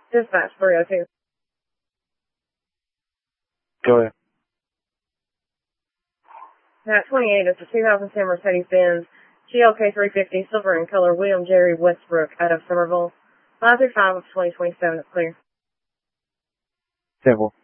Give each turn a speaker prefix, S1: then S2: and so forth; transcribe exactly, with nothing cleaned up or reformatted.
S1: Dispatch three oh two.
S2: Go ahead.
S1: That twenty-eight is the two thousand ten Mercedes-Benz G L K three fifty, silver in color, William Jerry Westbrook out of Somerville. five through five of twenty twenty-seven is clear.
S2: Simple.